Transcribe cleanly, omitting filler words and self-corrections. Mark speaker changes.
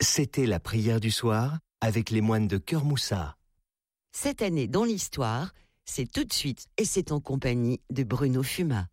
Speaker 1: C'était la prière du soir avec les moines de Cœur Moussat.
Speaker 2: Cette année dans l'histoire, c'est tout de suite et c'est en compagnie de Bruno Fuma.